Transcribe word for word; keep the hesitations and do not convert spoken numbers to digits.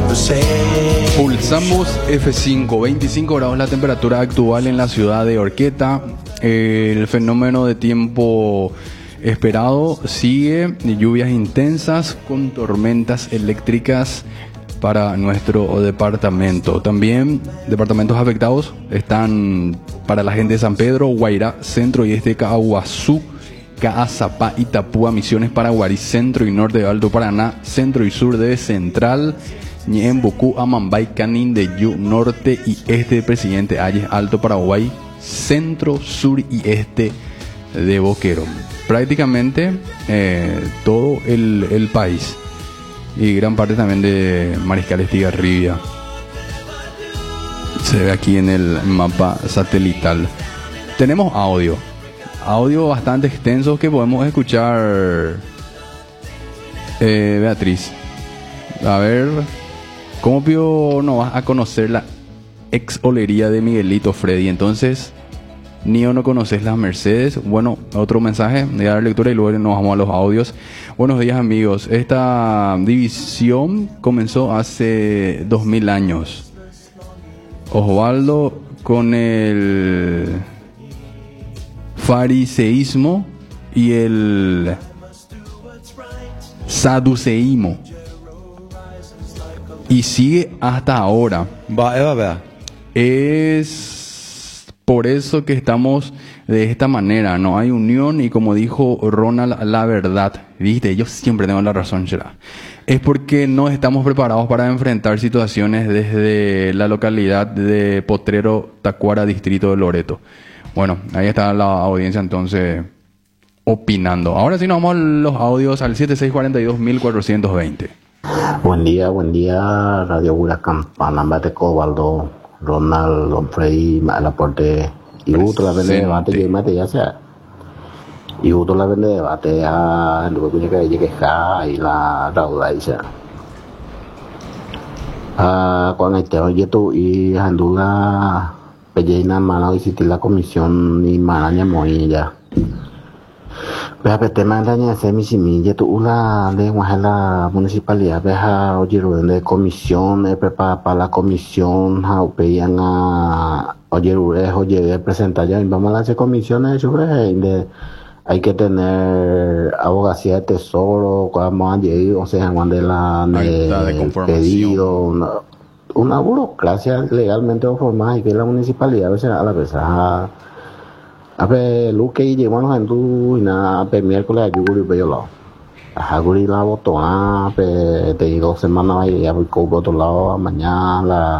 Pulsamos F cinco, veinticinco grados la temperatura actual en la ciudad de Orqueta. El fenómeno de tiempo esperado sigue, lluvias intensas con tormentas eléctricas para nuestro departamento. También departamentos afectados están para la gente de San Pedro, Guairá, Centro y Este, Caaguazú, Caazapá, Itapúa, Misiones, Paraguarí, Centro y Norte de Alto Paraná, Centro y Sur de Central, Ñembucú, Amambay, Canindeyú, Norte y Este de Presidente Hayes, Alto Paraguay, Centro, Sur y Este de Boquerón. Prácticamente eh, todo el, el país y gran parte también de Mariscal Estigarribia se ve aquí en el mapa satelital. Tenemos audio audio bastante extenso que podemos escuchar. eh, Beatriz, a ver, ¿cómo pio no vas a conocer la ex olería de Miguelito Freddy? Entonces, ni o no conoces las Mercedes. Bueno, otro mensaje, voy a dar lectura y luego nos vamos a los audios. Buenos días, amigos. Esta división comenzó hace dos mil años. Osvaldo con el fariseísmo y el saduceísmo, y sigue hasta ahora. Va, Eva, vea. Es por eso que estamos de esta manera, no hay unión, y como dijo Ronald, la verdad, viste, yo siempre tengo la razón, Chera. Es porque no estamos preparados para enfrentar situaciones desde la localidad de Potrero, Tacuara, distrito de Loreto. Bueno, ahí está la audiencia entonces opinando. Ahora sí nos vamos a los audios al siete seis cuatro dos cuatro dos cero. Buen día, buen día, Radio Huracán, Panamate, Cobaldo, Ronald, Don Freddy, Malaporte, y justo la vende debate, que mate ya sea. Y justo la vende debate, ya, luego que llegue, llegue, ja, y la rauda, y sea. Ah, cuando este oye tú, y Andula, Pellena, Mano, visitar la comisión, y Maraña, muy ya. Veja, el tema de la semilla, tú la lengua de la municipalidad, veja, oye, de comisión, prepara para la comisión, pedían a, oye, oye, presentar ya, vamos a hacer comisiones, de, hay que tener abogacía de tesoro, cuando han llegado, o sea, cuando de la, de pedido, una, una burocracia legalmente formada, y que la municipalidad, o sea, a la vez, a, a ver, Luque y llevamos en tu y nada, a miércoles a Yuri, pero yo a Yuri la botón, a ver, te digo, dos semanas, y ya voy con otro lado, mañana,